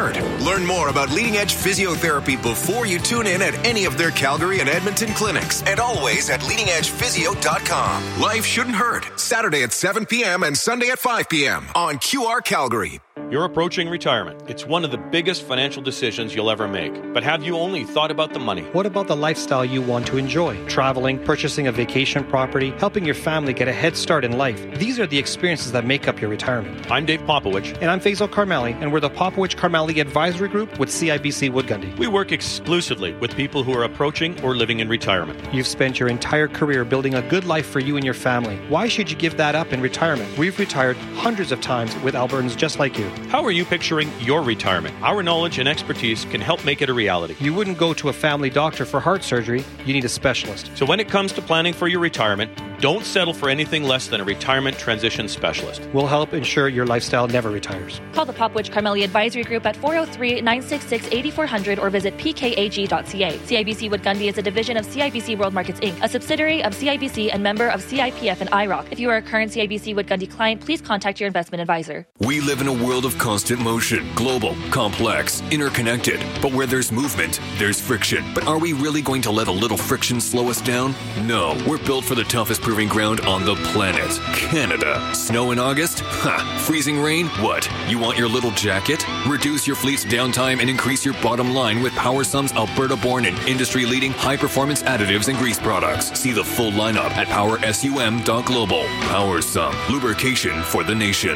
heard. Learn more about leading-edge physiotherapy before you tune in at any of their Calgary and Edmonton clinics. And always at leadingedgephysio.com. Life Shouldn't Hurt. Saturday at 7 p.m. and Sunday at 5 p.m. on QR Calgary. You're approaching retirement. It's one of the biggest financial decisions you'll ever make. But have you only thought about the money? What about the lifestyle you want to enjoy? Traveling, purchasing a vacation property, helping your family get a head start in life. These are the experiences that make up your retirement. I'm Dave Popowich. And I'm Faisal Karmali, and we're the Popowich Karmali Advisory Group with CIBC Wood Gundy. We work exclusively with people who are approaching or living in retirement. You've spent your entire career building a good life for you and your family. Why should you give that up in retirement? We've retired hundreds of times with Albertans just like you. How are you picturing your retirement? Our knowledge and expertise can help make it a reality. You wouldn't go to a family doctor for heart surgery. You need a specialist. So when it comes to planning for your retirement, don't settle for anything less than a retirement transition specialist. We'll help ensure your lifestyle never retires. Call the Popowich Karmali Advisory Group at 403-966-8400 or visit pkag.ca. CIBC Wood Gundy is a division of CIBC World Markets Inc., a subsidiary of CIBC and member of CIPF and IROC. If you are a current CIBC Wood Gundy client, please contact your investment advisor. We live in a world of constant motion, global, complex, interconnected. But where there's movement, there's friction. But are we really going to let a little friction slow us down? No. We're built for the toughest proving ground on the planet, Canada. Snow in August? Ha! Freezing rain? What? You want your little jacket? Reduce your fleet's downtime and increase your bottom line with PowerSum's Alberta-born and industry-leading high-performance additives and grease products. See the full lineup at powersum.global. PowerSum, lubrication for the nation.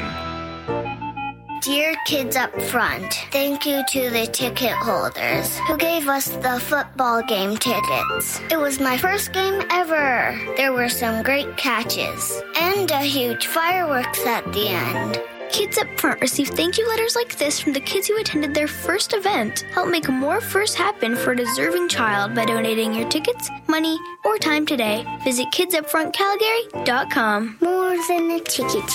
Dear kids up front, thank you to the ticket holders who gave us the football game tickets. It was my first game ever. There were some great catches and a huge fireworks at the end. Kids up front receive thank you letters like this from the kids who attended their first event. Help make more firsts happen for a deserving child by donating your tickets, money, or time today. Visit kidsupfrontcalgary.com. More than a ticket.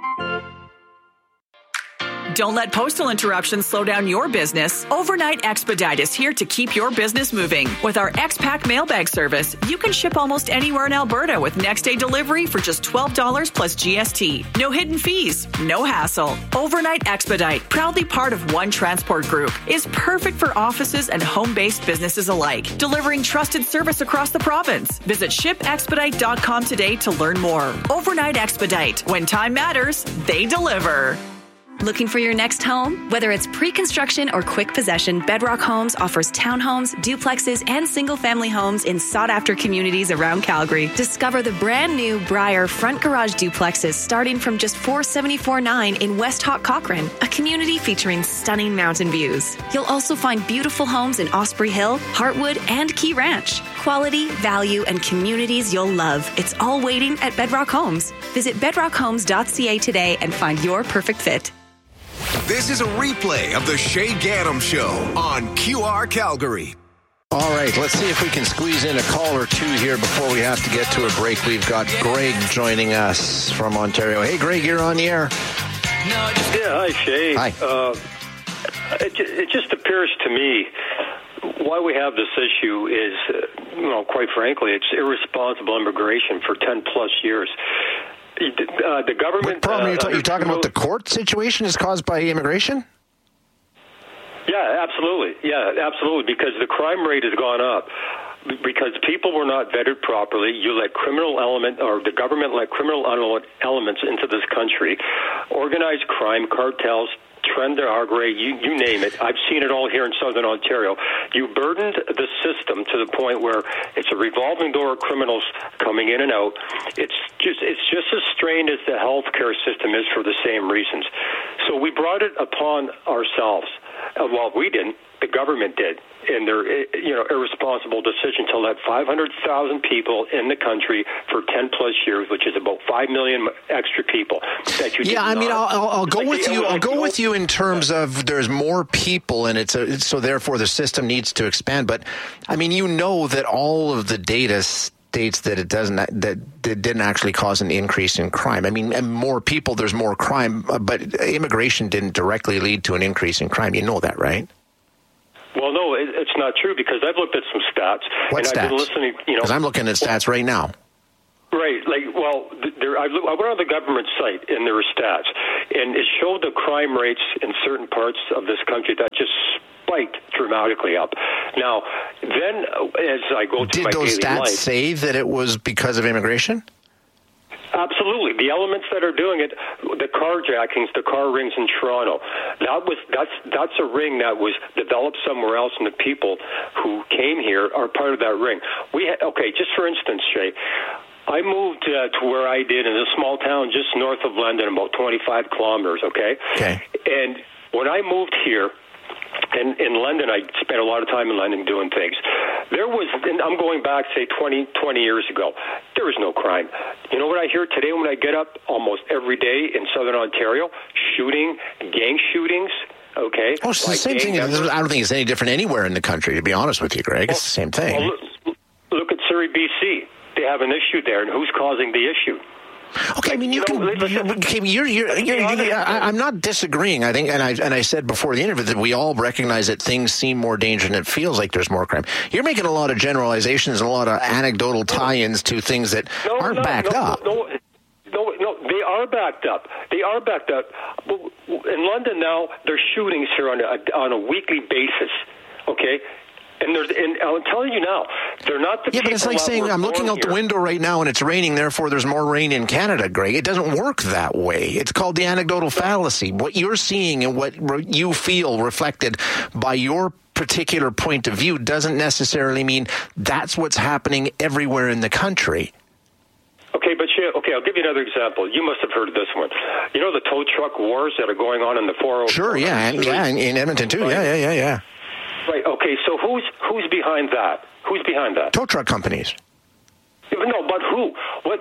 Don't let postal interruptions slow down your business. Overnight Expedite is here to keep your business moving. With our X-Pack mailbag service, you can ship almost anywhere in Alberta with next-day delivery for just $12 plus GST. No hidden fees, no hassle. Overnight Expedite, proudly part of One Transport Group, is perfect for offices and home-based businesses alike, delivering trusted service across the province. Visit shipexpedite.com today to learn more. Overnight Expedite. When time matters, they deliver. Looking for your next home? Whether it's pre-construction or quick possession, Bedrock Homes offers townhomes, duplexes, and single-family homes in sought-after communities around Calgary. Discover the brand-new Briar front garage duplexes starting from just $474,900 in West Hawk Cochrane, a community featuring stunning mountain views. You'll also find beautiful homes in Osprey Hill, Heartwood, and Key Ranch. Quality, value, and communities you'll love. It's all waiting at Bedrock Homes. Visit bedrockhomes.ca today and find your perfect fit. This is a replay of the Shay Gaddam Show on QR Calgary. All right, let's see if we can squeeze in a call or two here before we have to get to a break. We've got Greg joining us from Ontario. Hey, Greg, you're on the air. Yeah, hi, Shay. Hi. It just appears to me why we have this issue is, quite frankly, it's irresponsible immigration for 10 plus years. The government. What problem are you talking about? The court situation is caused by immigration? Yeah, absolutely. Because the crime rate has gone up. Because people were not vetted properly, the government let criminal elements into this country. Organized crime, cartels, trend to Agre, you name it. I've seen it all here in Southern Ontario. You burdened the system to the point where it's a revolving door of criminals coming in and out. It's just as strained as the healthcare system is for the same reasons. So we brought it upon ourselves. Well, we didn't. The government did in their irresponsible decision to let 500,000 people in the country for 10 plus years, which is about 5 million extra people. I'll go with you. I'll go with you in terms of there's more people, and so therefore the system needs to expand. But I mean, that all of the data states that it didn't actually cause an increase in crime. I mean, more people, there's more crime, but immigration didn't directly lead to an increase in crime. You know that, right? Well, no, it's not true because I've looked at some stats. What stats? I've been listening. Because I'm looking at stats right now. Right. I went on the government site, and there were stats, and it showed the crime rates in certain parts of this country that just spiked dramatically up. Now, then, as I go through my daily life... Did those stats say that it was because of immigration? Absolutely. The elements that are doing it, the carjackings, the car rings in Toronto, that's a ring that was developed somewhere else, and the people who came here are part of that ring. Just for instance, Shay, I moved to where I did in a small town just north of London, about 25 kilometers, okay? And when I moved here, in London, I spent a lot of time in London doing things. And I'm going back, say, 20 years ago, there was no crime. You know what I hear today when I get up almost every day in southern Ontario? Gang shootings. Okay. Oh, it's the same thing. I don't think it's any different anywhere in the country, to be honest with you, Greg. It's the same thing. Well, look at Surrey, BC. They have an issue there, and who's causing the issue? Okay, I mean, I'm not disagreeing. I think, and I said before the interview that we all recognize that things seem more dangerous and it feels like there's more crime. You're making a lot of generalizations and a lot of anecdotal tie-ins to things that aren't backed up. No, they are backed up. They are backed up. In London now, there's shootings here on a weekly basis. Okay. And I'm telling you now, they're not the people. Yeah, but it's like saying I'm looking out the window right now and it's raining, therefore there's more rain in Canada, Greg. It doesn't work that way. It's called the anecdotal fallacy. What you're seeing and what you feel reflected by your particular point of view doesn't necessarily mean that's what's happening everywhere in the country. Okay, I'll give you another example. You must have heard of this one. You know the tow truck wars that are going on in the 404? Sure, in Edmonton too. Right? Yeah. Right. Okay. So who's behind that? Who's behind that? Tow truck companies. No, but who?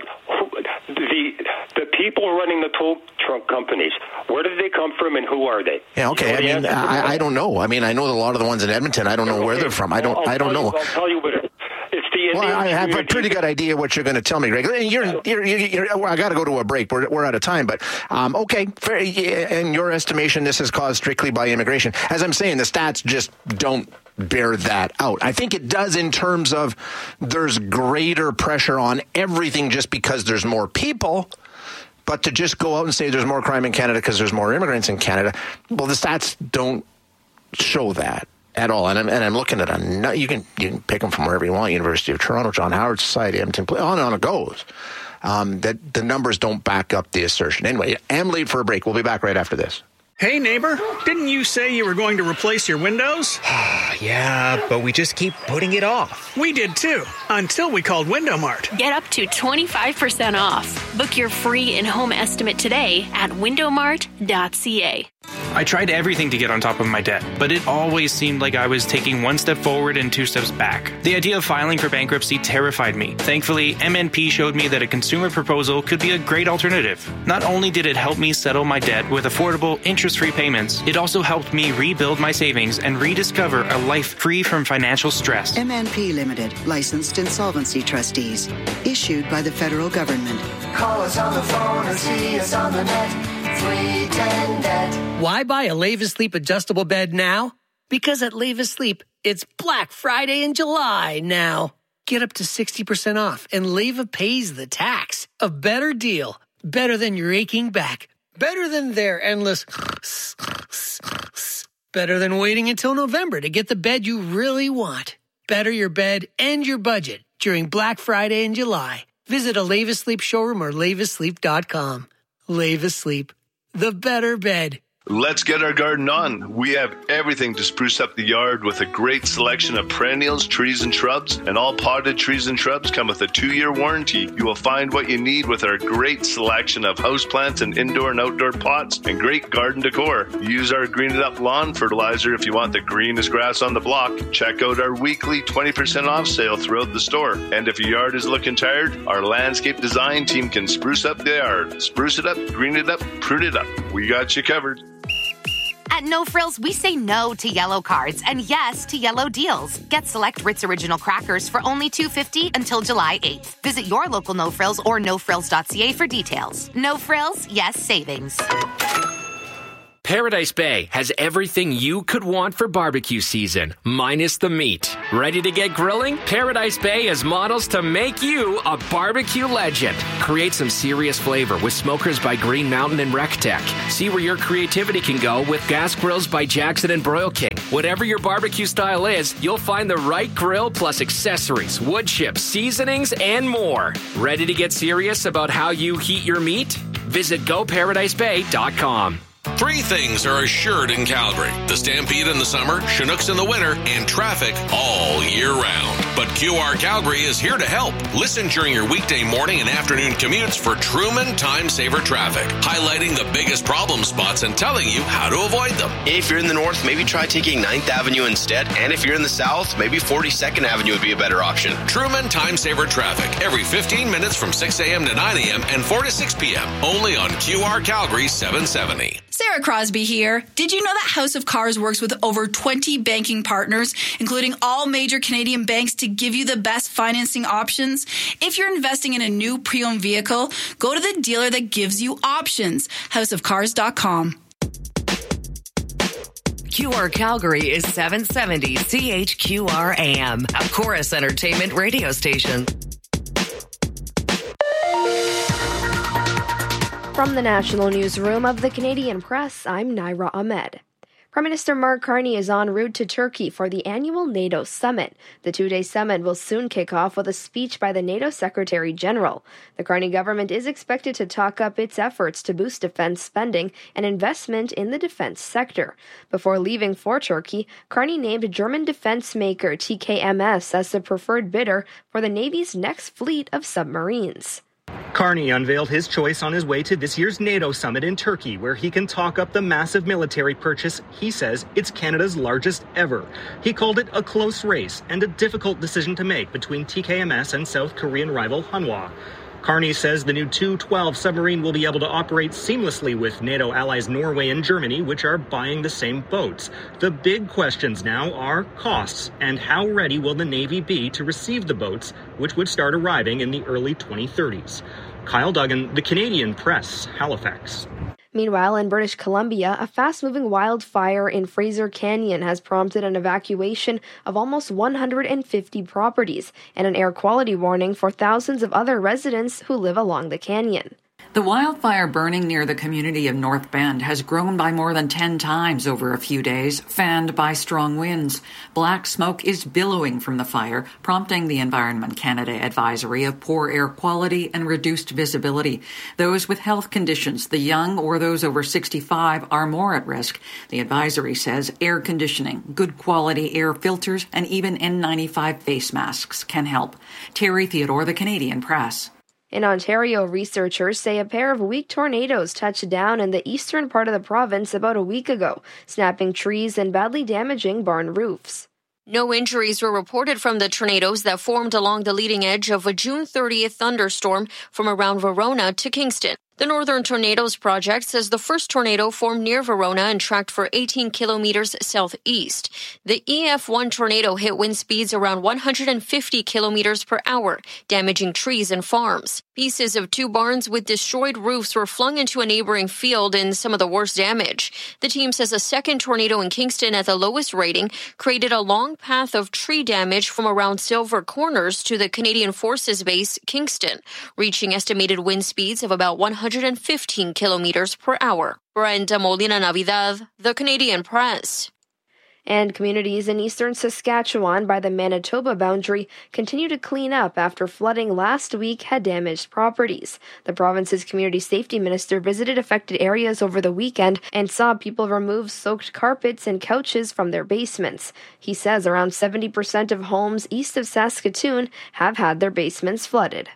The people running the tow truck companies. Where did they come from, and who are they? Yeah. Okay. I mean, I don't know. I mean, I know a lot of the ones in Edmonton. I don't know where they're from. I don't know. I'll tell you what it is. It's the Indian I have a pretty good idea what you're going to tell me, Greg. I got to go to a break. We're out of time, but okay. Fair, in your estimation, this is caused strictly by immigration. As I'm saying, the stats just don't bear that out. I think it does in terms of there's greater pressure on everything just because there's more people. But to just go out and say there's more crime in Canada because there's more immigrants in Canada, well, the stats don't show that at all. And I'm looking at you can pick them from wherever you want. University of Toronto, John Howard Society, Edmonton, on and on it goes. That the numbers don't back up the assertion. Anyway, I'm late for a break. We'll be back right after this. Hey, neighbor, didn't you say you were going to replace your windows? Yeah, but we just keep putting it off. We did too, until we called Window Mart. Get up to 25% off. Book your free in-home estimate today at windowmart.ca. I tried everything to get on top of my debt, but it always seemed like I was taking one step forward and two steps back. The idea of filing for bankruptcy terrified me. Thankfully, MNP showed me that a consumer proposal could be a great alternative. Not only did it help me settle my debt with affordable, interest-free payments, it also helped me rebuild my savings and rediscover a life free from financial stress. MNP Limited, licensed insolvency trustees, issued by the federal government. Call us on the phone or see us on the net. 310-NET. Why buy a Levis Sleep adjustable bed now? Because at Levis Sleep, it's Black Friday in July now. Get up to 60% off and Leva pays the tax. A better deal. Better than your aching back. Better than their endless... Better than waiting until November to get the bed you really want. Better your bed and your budget during Black Friday in July. Visit a Levis Sleep showroom or levisleep.com. Levis Sleep. The better bed. Let's get our garden on. We have everything to spruce up the yard with a great selection of perennials, trees, and shrubs. And all potted trees and shrubs come with a 2-year warranty. You will find what you need with our great selection of houseplants and indoor and outdoor pots and great garden decor. Use our Green It Up lawn fertilizer if you want the greenest grass on the block. Check out our weekly 20% off sale throughout the store. And if your yard is looking tired, our landscape design team can spruce up the yard. Spruce it up, green it up, prune it up. We got you covered. At No Frills, we say no to yellow cards and yes to yellow deals. Get select Ritz Original crackers for only $2.50 until July 8th. Visit your local No Frills or nofrills.ca for details. No Frills, yes savings. Paradise Bay has everything you could want for barbecue season, minus the meat. Ready to get grilling? Paradise Bay has models to make you a barbecue legend. Create some serious flavor with smokers by Green Mountain and RecTech. See where your creativity can go with gas grills by Jackson and Broil King. Whatever your barbecue style is, you'll find the right grill plus accessories, wood chips, seasonings, and more. Ready to get serious about how you heat your meat? Visit GoParadiseBay.com. 3 things are assured in Calgary: the Stampede in the summer, Chinooks in the winter, and traffic all year round. But QR Calgary is here to help. Listen during your weekday morning and afternoon commutes for Truman Time Saver Traffic, highlighting the biggest problem spots and telling you how to avoid them. If you're in the north, maybe try taking 9th Avenue instead. And if you're in the south, maybe 42nd Avenue would be a better option. Truman Time Saver Traffic, every 15 minutes from 6 a.m. to 9 a.m. and 4 to 6 p.m. Only on QR Calgary 770. Sarah Crosby here. Did you know that House of Cars works with over 20 banking partners, including all major Canadian banks, to give you the best financing options? If you're investing in a new pre-owned vehicle, go to the dealer that gives you options. houseofcars.com. QR Calgary is 770 CHQR AM, a Chorus Entertainment radio station. From the National Newsroom of the Canadian Press, I'm Naira Ahmed. Prime Minister Mark Carney is en route to Turkey for the annual NATO summit. The 2-day summit will soon kick off with a speech by the NATO Secretary General. The Carney government is expected to talk up its efforts to boost defense spending and investment in the defense sector. Before leaving for Turkey, Carney named German defense maker TKMS as the preferred bidder for the Navy's next fleet of submarines. Carney unveiled his choice on his way to this year's NATO summit in Turkey, where he can talk up the massive military purchase he says it's Canada's largest ever. He called it a close race and a difficult decision to make between TKMS and South Korean rival Hanwha. Carney says the new Tu-12 submarine will be able to operate seamlessly with NATO allies Norway and Germany, which are buying the same boats. The big questions now are costs and how ready will the Navy be to receive the boats, which would start arriving in the early 2030s. Kyle Duggan, The Canadian Press, Halifax. Meanwhile, in British Columbia, a fast-moving wildfire in Fraser Canyon has prompted an evacuation of almost 150 properties and an air quality warning for thousands of other residents who live along the canyon. The wildfire burning near the community of North Bend has grown by more than 10 times over a few days, fanned by strong winds. Black smoke is billowing from the fire, prompting the Environment Canada advisory of poor air quality and reduced visibility. Those with health conditions, the young or those over 65, are more at risk. The advisory says air conditioning, good quality air filters, and even N95 face masks can help. Terry Theodore, The Canadian Press. In Ontario, researchers say a pair of weak tornadoes touched down in the eastern part of the province about a week ago, snapping trees and badly damaging barn roofs. No injuries were reported from the tornadoes that formed along the leading edge of a June 30th thunderstorm from around Verona to Kingston. The Northern Tornadoes Project says the first tornado formed near Verona and tracked for 18 kilometers southeast. The EF1 tornado hit wind speeds around 150 kilometers per hour, damaging trees and farms. Pieces of 2 barns with destroyed roofs were flung into a neighboring field in some of the worst damage. The team says a second tornado in Kingston at the lowest rating created a long path of tree damage from around Silver Corners to the Canadian Forces Base, Kingston, reaching estimated wind speeds of about 115 kilometers per hour. Brenda Molina Navidad, The Canadian Press. And communities in eastern Saskatchewan by the Manitoba boundary continue to clean up after flooding last week had damaged properties. The province's community safety minister visited affected areas over the weekend and saw people remove soaked carpets and couches from their basements. He says around 70% of homes east of Saskatoon have had their basements flooded.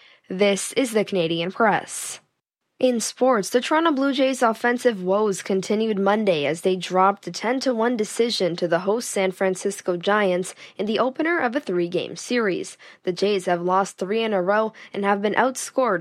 This is the Canadian Press. In sports, the Toronto Blue Jays' offensive woes continued Monday as they dropped a 10-1 decision to the host San Francisco Giants in the opener of a 3-game series. The Jays have lost 3 in a row and have been outscored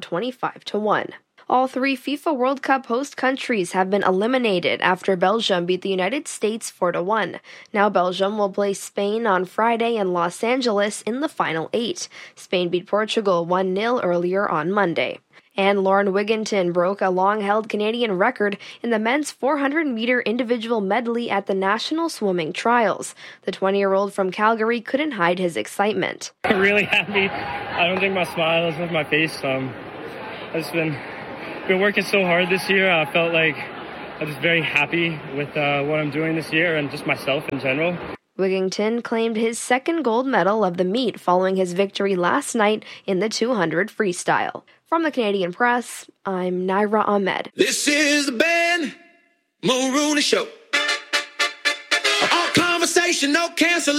25-1. All 3 FIFA World Cup host countries have been eliminated after Belgium beat the United States 4-1. Now Belgium will play Spain on Friday in Los Angeles in the final 8. Spain beat Portugal 1-0 earlier on Monday. And Lauren Wigginton broke a long-held Canadian record in the men's 400-meter individual medley at the National Swimming Trials. The 20-year-old from Calgary couldn't hide his excitement. I'm really happy. I don't think my smile is with my face. I've just been working so hard this year. I felt like I'm just very happy with what I'm doing this year and just myself in general. Wigginton claimed his second gold medal of the meet following his victory last night in the 200 freestyle. From the Canadian Press, I'm Naira Ahmed. This is the Ben Mulrooney Show. All conversation, no cancellation.